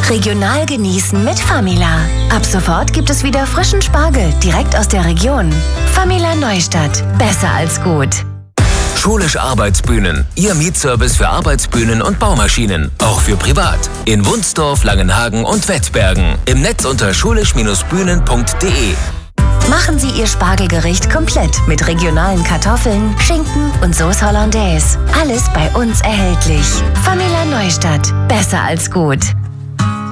Regional genießen mit Famila. Ab sofort gibt es wieder frischen Spargel direkt aus der Region. Famila Neustadt. Besser als gut. Schulisch Arbeitsbühnen. Ihr Mietservice für Arbeitsbühnen und Baumaschinen. Auch für privat. In Wunsdorf, Langenhagen und Wettbergen. Im Netz unter schulisch-bühnen.de. Machen Sie Ihr Spargelgericht komplett mit regionalen Kartoffeln, Schinken und Sauce Hollandaise. Alles bei uns erhältlich. Famila Neustadt. Besser als gut.